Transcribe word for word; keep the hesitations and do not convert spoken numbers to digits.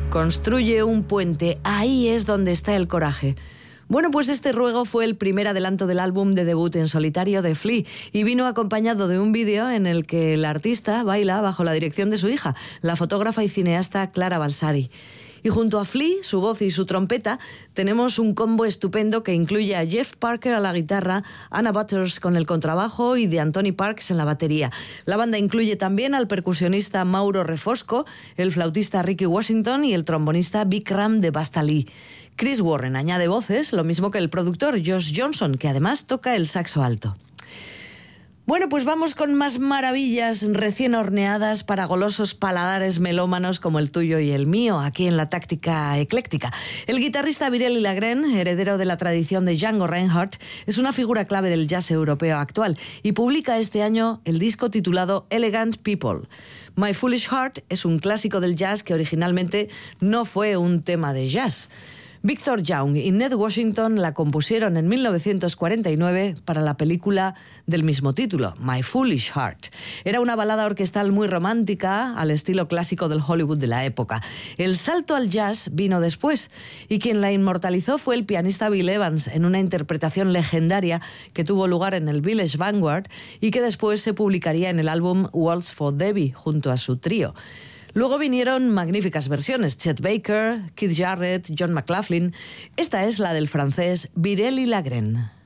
Construye un puente, ahí es donde está el coraje. Bueno, pues este ruego fue el primer adelanto del álbum de debut en solitario de Flea y vino acompañado de un vídeo en el que el artista baila bajo la dirección de su hija, la fotógrafa y cineasta Clara Balsari. Y junto a Flea, su voz y su trompeta, tenemos un combo estupendo que incluye a Jeff Parker a la guitarra, Anna Butters con el contrabajo y de Anthony Parks en la batería. La banda incluye también al percusionista Mauro Refosco, el flautista Ricky Washington y el trombonista Vikram de Bastali. Chris Warren añade voces, lo mismo que el productor Josh Johnson, que además toca el saxo alto. Bueno, pues vamos con más maravillas recién horneadas para golosos paladares melómanos como el tuyo y el mío, aquí en la Táctica Ecléctica. El guitarrista Viréli Lagrèn, heredero de la tradición de Django Reinhardt, es una figura clave del jazz europeo actual y publica este año el disco titulado Elegant People. My Foolish Heart es un clásico del jazz que originalmente no fue un tema de jazz. Victor Young y Ned Washington la compusieron en mil novecientos cuarenta y nueve para la película del mismo título, My Foolish Heart. Era una balada orquestal muy romántica, al estilo clásico del Hollywood de la época. El salto al jazz vino después, y quien la inmortalizó fue el pianista Bill Evans, en una interpretación legendaria que tuvo lugar en el Village Vanguard y que después se publicaría en el álbum Waltz for Debbie, junto a su trío. Luego vinieron magníficas versiones, Chet Baker, Keith Jarrett, John McLaughlin. Esta es la del francés Viréli Lagrèn.